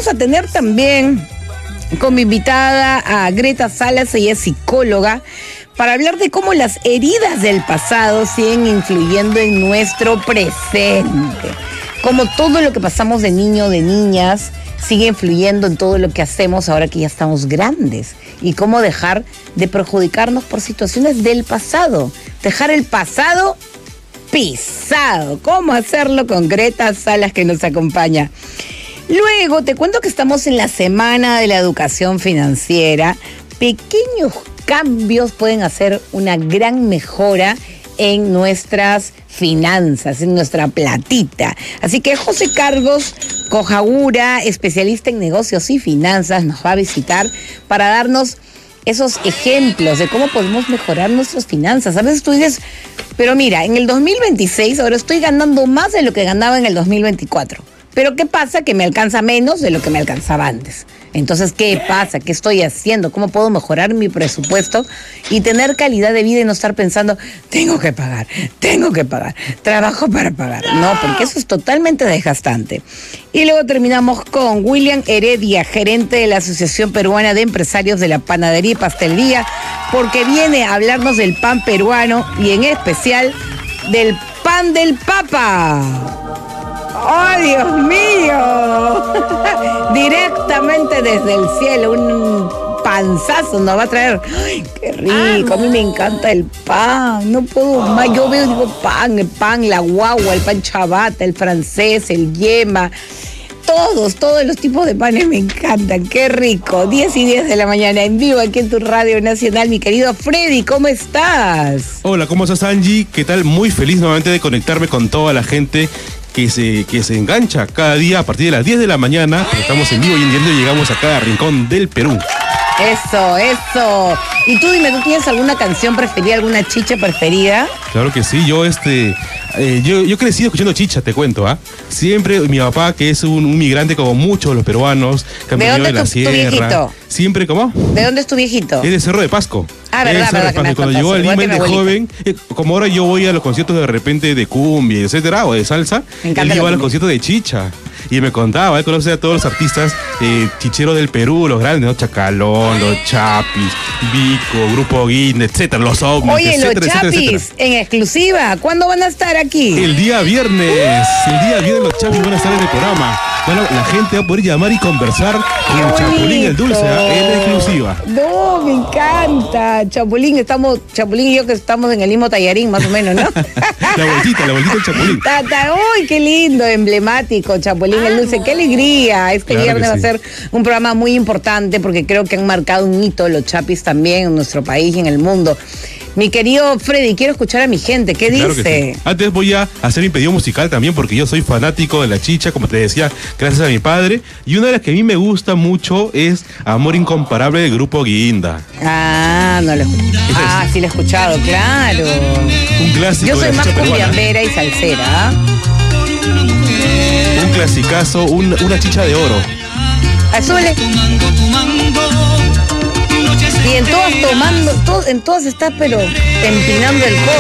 vamos a tener también como invitada a Greta Salas, ella es psicóloga, para hablar de cómo las heridas del pasado siguen influyendo en nuestro presente. Como todo lo que pasamos de niño, de niñas, sigue influyendo en todo lo que hacemos ahora que ya estamos grandes. Y cómo dejar de perjudicarnos por situaciones del pasado. Dejar el pasado pisado. ¿Cómo hacerlo con Greta Salas, que nos acompaña? Luego te cuento que estamos en la Semana de la Educación Financiera. Pequeños cambios pueden hacer una gran mejora en nuestras finanzas, en nuestra platita. Así que José Carlos Cojagura, especialista en negocios y finanzas, nos va a visitar para darnos esos ejemplos de cómo podemos mejorar nuestras finanzas. A veces tú dices, pero mira, en el 2026 ahora estoy ganando más de lo que ganaba en el 2024. Pero ¿qué pasa? Que me alcanza menos de lo que me alcanzaba antes. Entonces, ¿qué pasa? ¿Qué estoy haciendo? ¿Cómo puedo mejorar mi presupuesto y tener calidad de vida y no estar pensando, tengo que pagar, trabajo para pagar? No, porque eso es totalmente desgastante. Y luego terminamos con William Heredia, gerente de la Asociación Peruana de Empresarios de la Panadería y Pastelería, porque viene a hablarnos del pan peruano y en especial del pan del Papa. ¡Oh, Dios mío! Directamente desde el cielo, un panzazo nos va a traer. ¡Ay, qué rico! A mí me encanta el pan, no puedo más. Yo veo, digo, el pan, la guagua, el pan chabata, el francés, el yema. Todos los tipos de panes me encantan. ¡Qué rico! 10:10 de la mañana, en vivo aquí en tu Radio Nacional. Mi querido Freddy, ¿cómo estás? Hola, ¿cómo estás, Angie? ¿Qué tal? Muy feliz nuevamente de conectarme con toda la gente que se engancha cada día a partir de las 10 de la mañana. Estamos en vivo y en directo y llegamos a cada rincón del Perú. Eso. Y tú dime, ¿tú tienes alguna canción preferida, alguna chicha preferida? Claro que sí, yo crecí escuchando chicha, te cuento, ¿ah? Siempre mi papá, que es un migrante como muchos los peruanos, que han venido de la sierra. ¿De dónde es tu viejito? Siempre, ¿cómo? ¿De dónde es tu viejito? Es de Cerro de Pasco. Ah, verdad, que me cuando llegó a Lima de joven, como ahora yo voy a los conciertos de repente de cumbia, etcétera, o de salsa, él iba a los conciertos de chicha. Y me contaba, él conoce a todos los artistas chicheros del Perú, los grandes, ¿no? Chacalón, los Chapis, Vico, Grupo Guinda, etcétera, los ovnis, oye, etcétera, los Chapis, etcétera. En exclusiva, ¿cuándo van a estar aquí? El día viernes los Chapis van a estar en el programa. Bueno, la gente va a poder llamar y conversar con Chapulín el Dulce, en exclusiva. No, me encanta. Chapulín y yo que estamos en el mismo tallarín, más o menos, ¿no? La vueltita del Chapulín. ¡Uy, qué lindo, emblemático, Chapulín el Dulce! ¡Qué alegría! Este viernes va a ser un programa muy importante porque creo que han marcado un hito los Chapis también en nuestro país y en el mundo. Mi querido Freddy, quiero escuchar a mi gente. ¿Qué dice? Sí. Antes voy a hacer mi pedido musical también porque yo soy fanático de la chicha, como te decía, gracias a mi padre. Y una de las que a mí me gusta mucho es Amor Incomparable del Grupo Guinda. Ah, no lo escuché. Sí lo he escuchado, claro. Un clásico. Yo soy más cumbiambera y salsera. Un clasicazo, una chicha de oro. Súbele. Y en todas estás, pero empinando el codo.